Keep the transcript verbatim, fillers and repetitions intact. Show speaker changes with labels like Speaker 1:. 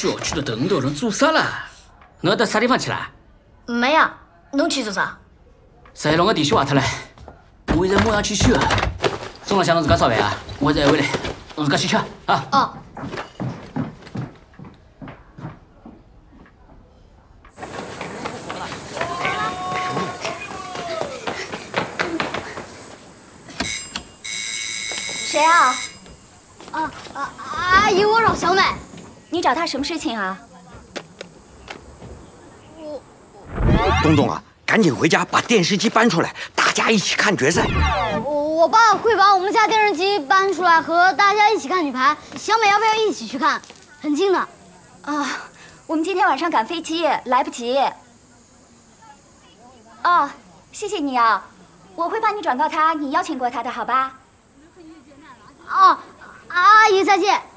Speaker 1: 小区的灯都让阻塞了，我到啥地方去了？
Speaker 2: 没呀，侬去做啥？
Speaker 1: 塞了我弟媳娃头来，我现在马上去取。总了想侬自家烧饭啊，我再回来，侬自家去吃啊。
Speaker 2: 哦。
Speaker 3: 谁啊？
Speaker 2: 啊啊！阿姨，我找小美。
Speaker 3: 你找她什么事情啊？
Speaker 2: 我……
Speaker 4: 东东啊，赶紧回家把电视机搬出来，大家一起看决赛。
Speaker 2: 我我爸会把我们家电视机搬出来，和大家一起看女排。小美要不要一起去看？很近的。
Speaker 3: 啊，我们今天晚上赶飞机，来不及。哦，谢谢你啊，我会帮你转告她，你邀请过她的，好吧？
Speaker 2: 哦，阿姨再见。